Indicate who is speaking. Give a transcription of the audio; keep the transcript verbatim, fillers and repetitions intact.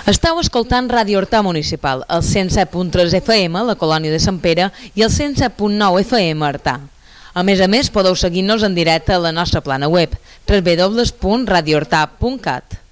Speaker 1: Estau escoltant Ràdio Horta Municipal, el cent set punt tres F M, la colònia de Sant Pere, i el cent set punt nou F M, Artà. A més a més, podeu seguir-nos en directe a la nostra plana web, w w w punt radio horta punt cat.